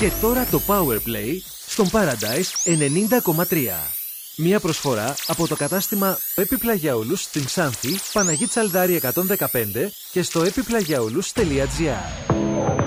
Και τώρα το Powerplay στον Paradise 90,3. Μια προσφορά από το κατάστημα Επιπλαγιαούλους στην Ξάνθη, Παναγή Τσαλδάρη 115 και στο επιπλαγιαούλους.gr.